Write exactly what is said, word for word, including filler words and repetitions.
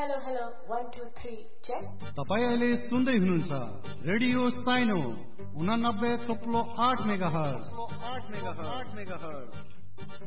Hello hello one two three check. तपाई अहिले सुन्दै हुनुहुन्छ रेडियो साइनो उनानब्बे थोप्लो आठ मेगाहर्ज